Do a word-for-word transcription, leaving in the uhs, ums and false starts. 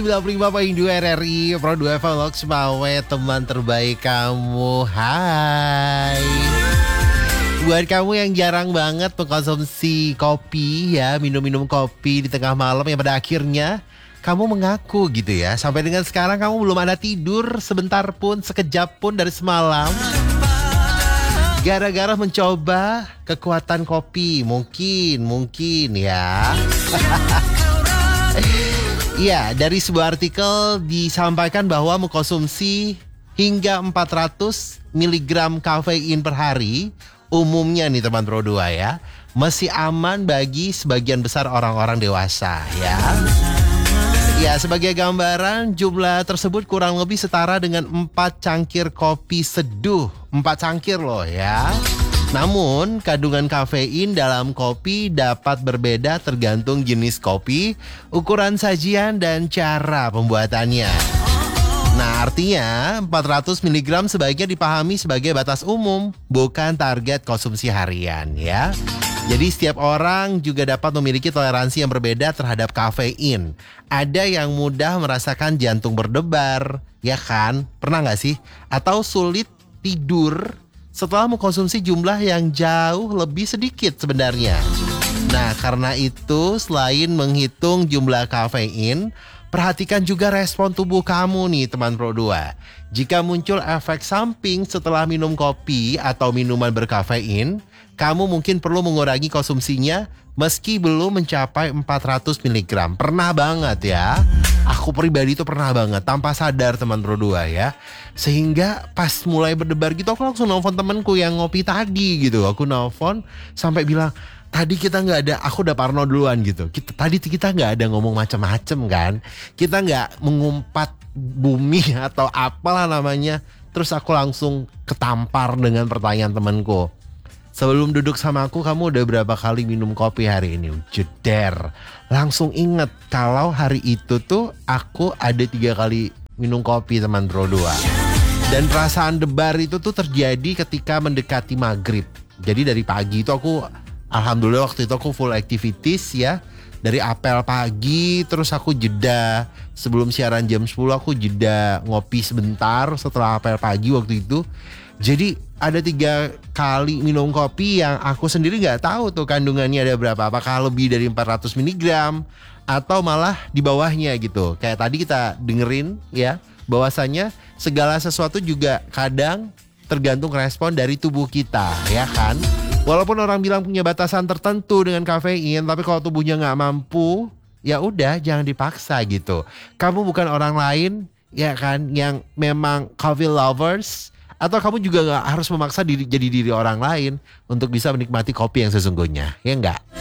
sembilan puluh lima koma dua R R I Pro dua F M Loks Mawe, teman terbaik kamu. Hai. Buat kamu yang jarang banget mengkonsumsi kopi ya, minum-minum kopi di tengah malam yang pada akhirnya kamu mengaku gitu ya, sampai dengan sekarang kamu belum ada tidur sebentar pun, sekejap pun dari semalam, gara-gara mencoba kekuatan kopi. Mungkin, mungkin ya. Iya, dari sebuah artikel disampaikan bahwa mengkonsumsi hingga empat ratus miligram kafein per hari, umumnya nih teman Pro dua ya, masih aman bagi sebagian besar orang-orang dewasa ya. Ya, sebagai gambaran, jumlah tersebut kurang lebih setara dengan empat cangkir kopi seduh. empat cangkir loh ya. Namun, kandungan kafein dalam kopi dapat berbeda tergantung jenis kopi, ukuran sajian, dan cara pembuatannya. Nah, artinya empat ratus miligram sebaiknya dipahami sebagai batas umum, bukan target konsumsi harian ya. Jadi setiap orang juga dapat memiliki toleransi yang berbeda terhadap kafein. Ada yang mudah merasakan jantung berdebar, ya kan? Pernah nggak sih? Atau sulit tidur setelah mengkonsumsi jumlah yang jauh lebih sedikit sebenarnya. Nah, karena itu selain menghitung jumlah kafein, perhatikan juga respon tubuh kamu nih teman Pro dua. Jika muncul efek samping setelah minum kopi atau minuman berkafein, kamu mungkin perlu mengurangi konsumsinya meski belum mencapai empat ratus miligram. Pernah banget ya. Aku pribadi tuh pernah banget tanpa sadar teman Pro dua ya. Sehingga pas mulai berdebar gitu aku langsung nelfon temenku yang ngopi tadi gitu. Aku nelfon sampai bilang, tadi kita nggak ada, aku udah parno duluan gitu. Kita, tadi kita nggak ada ngomong macem-macem kan. Kita nggak mengumpat bumi atau apalah namanya. Terus aku langsung ketampar dengan pertanyaan temanku. Sebelum duduk sama aku, kamu udah berapa kali minum kopi hari ini? Jeder. Langsung inget kalau hari itu tuh aku ada tiga kali minum kopi teman Pro dua. Dan perasaan debar itu tuh terjadi ketika mendekati maghrib. Jadi dari pagi itu aku, alhamdulillah waktu itu aku full activities ya. Dari apel pagi, terus aku jeda. Sebelum siaran jam sepuluh aku jeda ngopi sebentar setelah apel pagi waktu itu. Jadi ada tiga kali minum kopi yang aku sendiri gak tahu tuh kandungannya ada berapa. Apakah lebih dari empat ratus miligram atau malah di bawahnya gitu. Kayak tadi kita dengerin ya, bahwasanya segala sesuatu juga kadang tergantung respon dari tubuh kita ya kan. Walaupun orang bilang punya batasan tertentu dengan kafein, tapi kalau tubuhnya gak mampu, ya udah jangan dipaksa gitu. Kamu bukan orang lain ya kan yang memang coffee lovers. Atau kamu juga gak harus memaksa diri, jadi diri orang lain untuk bisa menikmati kopi yang sesungguhnya, ya enggak?